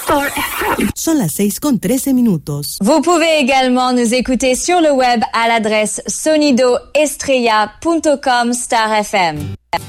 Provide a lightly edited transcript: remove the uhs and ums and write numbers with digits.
Star FM. Son las 6:13. Vous pouvez également nous écouter sur le web à l'adresse sonidoestrella.com/Star FM.